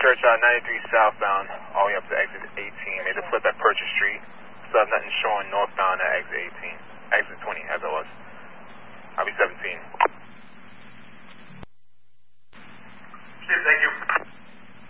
Church, 93 southbound, all the way up to exit 18. Made the flip at Purchase Street. Still have nothing showing northbound at exit 18. Exit 20, as it was.